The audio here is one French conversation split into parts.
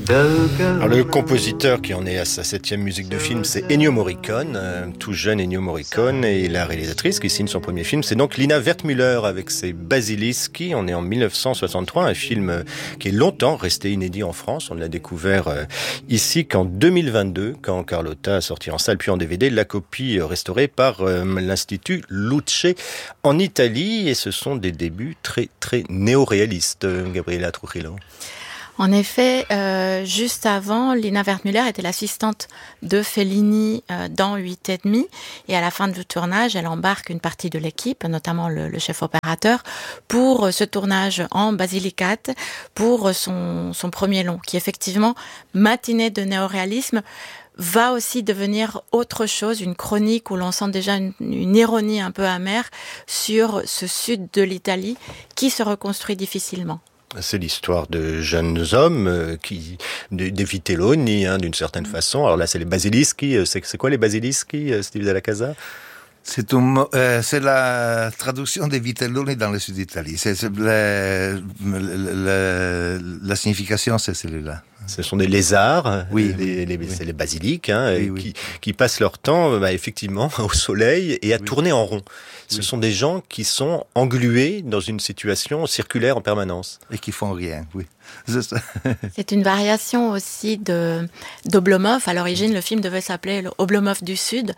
Alors, le compositeur qui en est à sa 7e musique de film, c'est Ennio Morricone, tout jeune Ennio Morricone, et la réalisatrice qui signe son premier film, c'est donc Lina Wertmüller avec ses Basilischi. On est en 1963, un film qui est longtemps resté inédit en France. On l'a découvert ici qu'en 2022, quand Carlotta a sorti en salle puis en DVD, la copie restaurée par l'Institut Luce en Italie, et ce sont des débuts très très néo-réalistes, Gabriela Trujillo. En effet, juste avant, Lina Wertmüller était l'assistante de Fellini dans 8 et demi, et à la fin du tournage, elle embarque une partie de l'équipe, notamment le chef opérateur, pour ce tournage en Basilicate, pour son premier long, qui effectivement, matinée de néoréalisme, va aussi devenir autre chose, une chronique où l'on sent déjà une ironie un peu amère sur ce sud de l'Italie qui se reconstruit difficilement. C'est l'histoire de jeunes hommes des vitelloni, d'une certaine façon. Alors là, c'est les Basilischi. C'est quoi les Basilischi, Steve Della Casa? C'est la traduction des vitelloni dans le sud d'Italie. La signification, c'est celui-là. Ce sont des lézards, oui, c'est les basiliques, oui. qui passent leur temps, effectivement, au soleil et à tourner en rond. Ce sont des gens qui sont englués dans une situation circulaire en permanence. Et qui font rien, oui. C'est une variation aussi d'Oblomov. À l'origine, le film devait s'appeler Oblomov du Sud.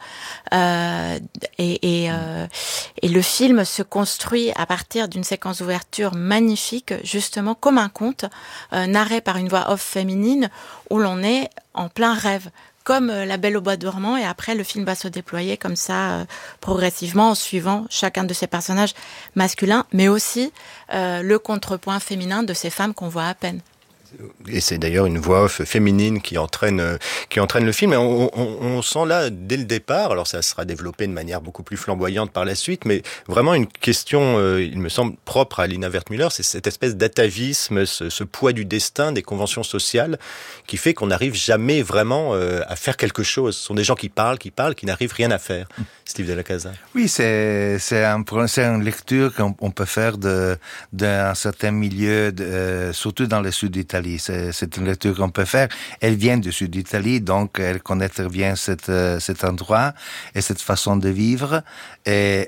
Et le film se construit à partir d'une séquence d'ouverture magnifique, justement comme un conte, narré par une voix off féminine, où l'on est en plein rêve. Comme La Belle au bois dormant, et après le film va se déployer comme ça progressivement en suivant chacun de ces personnages masculins, mais aussi le contrepoint féminin de ces femmes qu'on voit à peine. Et c'est d'ailleurs une voix off féminine qui entraîne le film. Et on sent là, dès le départ, alors ça sera développé de manière beaucoup plus flamboyante par la suite, mais vraiment une question, il me semble, propre à Lina Wertmüller, c'est cette espèce d'atavisme, ce poids du destin, des conventions sociales, qui fait qu'on n'arrive jamais vraiment à faire quelque chose. Ce sont des gens qui parlent, qui n'arrivent rien à faire. Steve Della Casa. Oui, c'est une lecture qu'on peut faire d'un certain milieu, surtout dans le sud d'Italie. C'est une lecture qu'on peut faire. Elle vient du sud d'Italie, donc elle connaît très bien cet endroit et cette façon de vivre. Et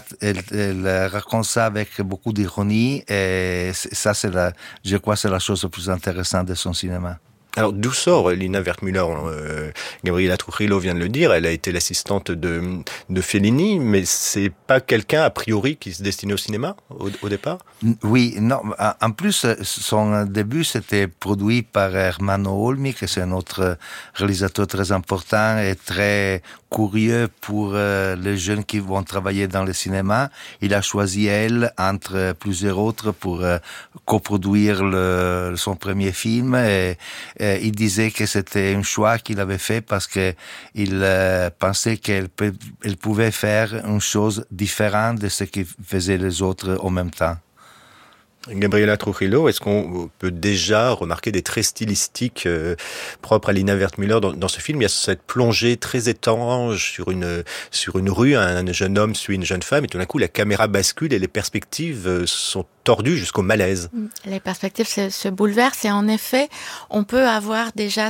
elle raconte ça avec beaucoup d'ironie. Et ça, je crois, c'est la chose la plus intéressante de son cinéma. Alors, d'où sort Lina Wertmüller? Gabriela Trujillo vient de le dire, elle a été l'assistante de Fellini, mais c'est pas quelqu'un, a priori, qui se destinait au cinéma, au départ? Oui, non. En plus, son début, c'était produit par Ermanno Olmi, que c'est un autre réalisateur très important et très curieux pour les jeunes qui vont travailler dans le cinéma. Il a choisi elle, entre plusieurs autres, pour coproduire son premier film, et il disait que c'était un choix qu'il avait fait parce que il pensait qu'elle pouvait faire une chose différente de ce que faisaient les autres en même temps. Gabriela Trujillo, est-ce qu'on peut déjà remarquer des traits stylistiques propres à Lina Wertmüller dans ce film? Il y a cette plongée très étrange sur une rue, un jeune homme suit une jeune femme, et tout d'un coup la caméra bascule et les perspectives sont tordues jusqu'au malaise. Les perspectives se bouleversent, et en effet, on peut avoir déjà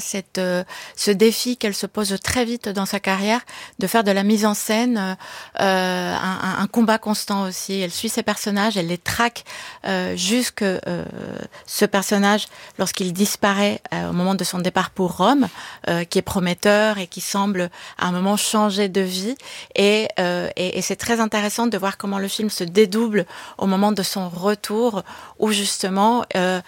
ce défi qu'elle se pose très vite dans sa carrière, de faire de la mise en scène un combat constant aussi. Elle suit ses personnages, elle les traque jusque ce personnage, lorsqu'il disparaît au moment de son départ pour Rome, qui est prometteur et qui semble à un moment changer de vie, et c'est très intéressant de voir comment le film se dédouble au moment de son retour, où justement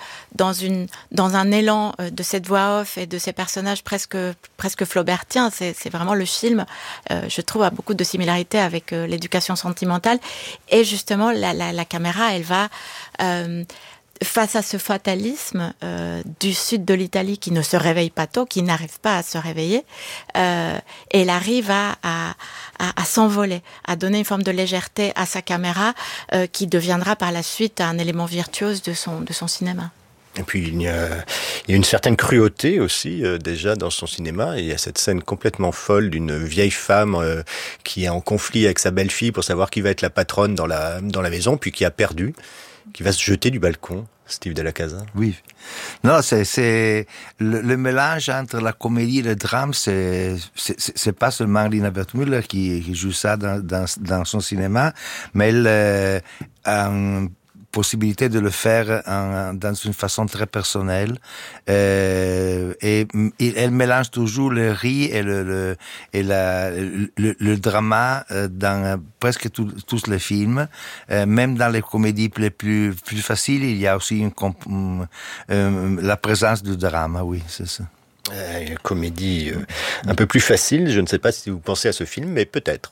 dans un élan de cette voix off et de ces personnages presque flaubertiens, c'est vraiment le film, je trouve, a beaucoup de similarités avec l'éducation sentimentale, et justement la caméra, elle va face à ce fatalisme du sud de l'Italie qui ne se réveille pas tôt, qui n'arrive pas à se réveiller, elle arrive à s'envoler, à donner une forme de légèreté à sa caméra qui deviendra par la suite un élément virtuose de son cinéma. Et puis il y a une certaine cruauté aussi déjà dans son cinéma. Il y a cette scène complètement folle d'une vieille femme qui est en conflit avec sa belle-fille pour savoir qui va être la patronne dans la maison, puis qui a perdu. qui va se jeter du balcon, Steve Della Casa. Oui. Non, c'est le mélange entre la comédie et le drame, c'est pas seulement Lina Wertmüller qui joue ça dans son cinéma, mais elle a une possibilité de le faire dans une façon très personnelle, et elle mélange toujours le rire et le drama dans presque tous les films, même dans les comédies les plus faciles, il y a aussi la présence du drame, oui, c'est ça. Une comédie un peu plus facile, je ne sais pas si vous pensez à ce film, mais peut-être.